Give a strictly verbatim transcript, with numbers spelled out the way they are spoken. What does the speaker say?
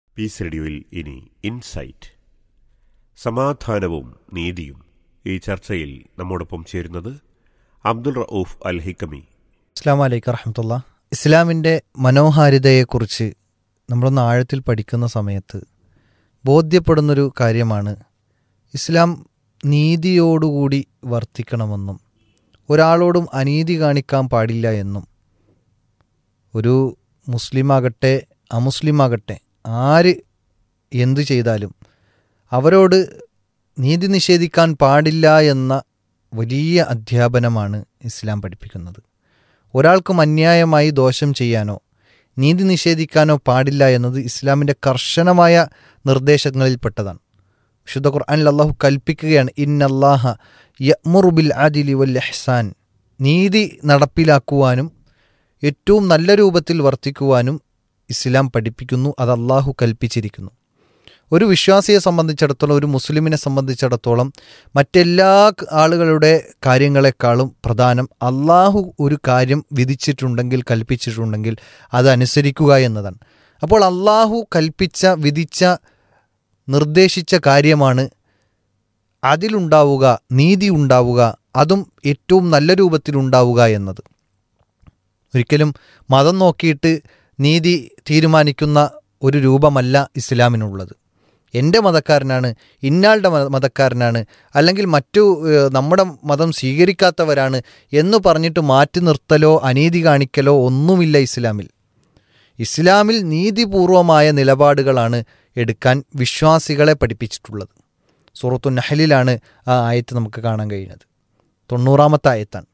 Piece റേഡിയോയിൽ ഇനി insight, സമാധാനവും നീതിയും. ഈ ചർച്ചയിൽ നമ്മോടൊപ്പം ചേരുന്നത് അബ്ദുൾ റഊഫ് അൽ ഹിക്കമി. അസ്സലാമു അലൈക്കും വറഹ്മത്തുള്ളാ. ഇസ്ലാമിൻ്റെ മനോഹാരിതയെക്കുറിച്ച് നമ്മളൊന്ന് ആഴത്തിൽ പഠിക്കുന്ന സമയത്ത് ബോധ്യപ്പെടുന്നൊരു കാര്യമാണ് ഇസ്ലാം നീതിയോടുകൂടി വർത്തിക്കണമെന്നും ഒരാളോടും അനീതി കാണിക്കാൻ പാടില്ല എന്നും. ഒരു മുസ്ലിമാകട്ടെ അമുസ്ലിമാകട്ടെ ആര് എന്തു ചെയ്താലും അവരോട് നീതി നിഷേധിക്കാൻ പാടില്ല എന്ന വലിയ അധ്യാപനമാണ് ഇസ്ലാം പഠിപ്പിക്കുന്നത്. ഒരാൾക്കും അന്യായമായി ദോഷം ചെയ്യാനോ നീതി നിഷേധിക്കാനോ പാടില്ല എന്നത് ഇസ്ലാമിൻ്റെ കർശനമായ നിർദ്ദേശങ്ങളിൽപ്പെട്ടതാണ്. വിശുദ്ധ ഖുർആനിൽ അല്ലാഹു കൽപ്പിക്കുകയാണ്, ഇന്നല്ലാഹ യഅ്മുറു ബിൽ അദ്ലി വൽ ഇഹ്സാൻ. നീതി നടപ്പിലാക്കുവാനും ഏറ്റവും നല്ല രൂപത്തിൽ വർത്തിക്കുവാനും ഇസ്ലാം പഠിപ്പിക്കുന്നു. അത് അല്ലാഹു കൽപ്പിച്ചിരിക്കുന്നു. ഒരു വിശ്വാസിയെ സംബന്ധിച്ചിടത്തോളം, ഒരു മുസ്ലിമിനെ സംബന്ധിച്ചിടത്തോളം മറ്റെല്ലാ ആളുകളുടെ കാര്യങ്ങളെക്കാളും പ്രധാനം അള്ളാഹു ഒരു കാര്യം വിധിച്ചിട്ടുണ്ടെങ്കിൽ, കൽപ്പിച്ചിട്ടുണ്ടെങ്കിൽ അത് അനുസരിക്കുക എന്നതാണ്. അപ്പോൾ അള്ളാഹു കൽപ്പിച്ച, വിധിച്ച, നിർദ്ദേശിച്ച കാര്യമാണ് അതിലുണ്ടാവുക, നീതി ഉണ്ടാവുക, അതും ഏറ്റവും നല്ല രൂപത്തിലുണ്ടാവുക എന്നത്. ഒരിക്കലും മതം നോക്കിയിട്ട് നീതി തീരുമാനിക്കുന്ന ഒരു രൂപമല്ല ഇസ്ലാമിനുള്ളത്. എൻ്റെ മതക്കാരനാണ്, ഇന്നാളുടെ മതക്കാരനാണ്, അല്ലെങ്കിൽ മറ്റു നമ്മുടെ മതം സ്വീകരിക്കാത്തവരാണ് എന്ന് പറഞ്ഞിട്ട് മാറ്റി നിർത്തലോ അനീതി കാണിക്കലോ ഒന്നുമില്ല ഇസ്ലാമിൽ. ഇസ്ലാമിൽ നീതിപൂർവമായ നിലപാടുകളാണ് എടുക്കാൻ വിശ്വാസികളെ പഠിപ്പിച്ചിട്ടുള്ളത്. സൂറത്തു നഹ്ലിലാണ് ആ ആയത്ത് നമുക്ക് കാണാൻ കഴിയുന്നത്. തൊണ്ണൂറാമത്തെ ആയത്താണ്.